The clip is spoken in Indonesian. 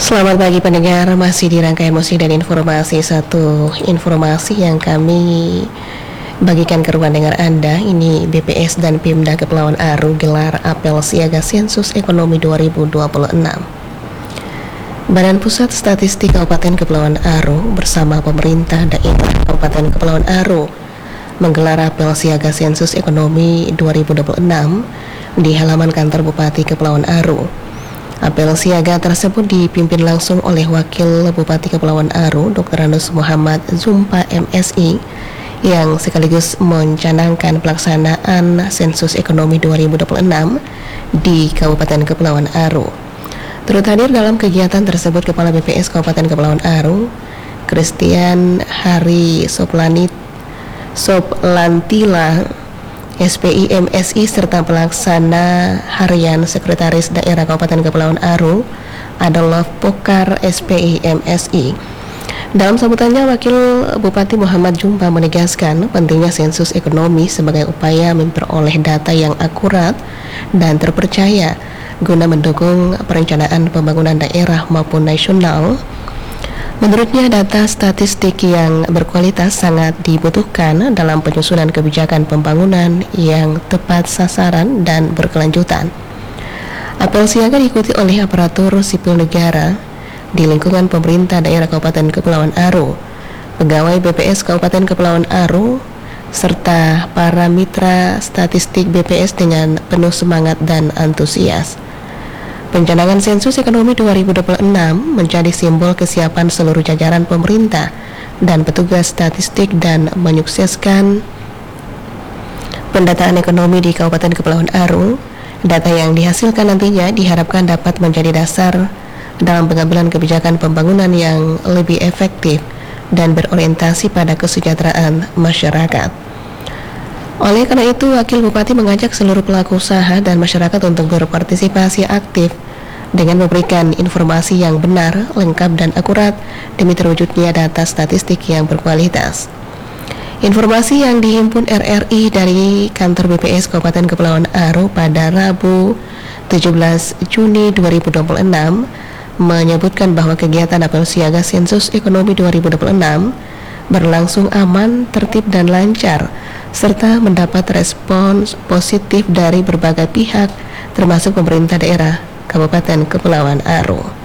Selamat pagi pendengar, masih di rangkaian musik dan informasi. Satu informasi yang kami bagikan ke ruang dengar Anda, ini BPS dan Pemda Kepulauan Aru gelar apel siaga sensus ekonomi 2026. Badan Pusat Statistik Kabupaten Kepulauan Aru bersama pemerintah daerah Kabupaten Kepulauan Aru menggelar apel siaga sensus ekonomi 2026 di halaman kantor Bupati Kepulauan Aru. Apel siaga tersebut dipimpin langsung oleh Wakil Bupati Kepulauan Aru, Dr. Anus Muhammad Zumpa MSI, yang sekaligus mencanangkan pelaksanaan sensus ekonomi 2026 di Kabupaten Kepulauan Aru. Turut hadir dalam kegiatan tersebut Kepala BPS Kabupaten Kepulauan Aru, Christian Hari Soplantila, SPI MSI, serta pelaksana harian Sekretaris Daerah Kabupaten Kepulauan Aru adalah Pokar SPI MSI. Dalam sambutannya, Wakil Bupati Muhammad Jumpa menegaskan pentingnya sensus ekonomi sebagai upaya memperoleh data yang akurat dan terpercaya guna mendukung perencanaan pembangunan daerah maupun nasional. Menurutnya, data statistik yang berkualitas sangat dibutuhkan dalam penyusunan kebijakan pembangunan yang tepat sasaran dan berkelanjutan. Apel siaga diikuti oleh aparatur sipil negara di lingkungan pemerintah daerah Kabupaten Kepulauan Aru, pegawai BPS Kabupaten Kepulauan Aru, serta para mitra statistik BPS dengan penuh semangat dan antusias. Pencanangan sensus ekonomi 2026 menjadi simbol kesiapan seluruh jajaran pemerintah dan petugas statistik dan menyukseskan pendataan ekonomi di Kabupaten Kepulauan Aru. Data yang dihasilkan nantinya diharapkan dapat menjadi dasar dalam pengambilan kebijakan pembangunan yang lebih efektif dan berorientasi pada kesejahteraan masyarakat. Oleh karena itu, Wakil Bupati mengajak seluruh pelaku usaha dan masyarakat untuk berpartisipasi aktif dengan memberikan informasi yang benar, lengkap, dan akurat demi terwujudnya data statistik yang berkualitas. Informasi yang dihimpun RRI dari kantor BPS Kabupaten Kepulauan Aru pada Rabu 17 Juni 2026 menyebutkan bahwa kegiatan apel siaga sensus ekonomi 2026 berlangsung aman, tertib, dan lancar, serta mendapat respons positif dari berbagai pihak termasuk pemerintah daerah Kabupaten Kepulauan Aru.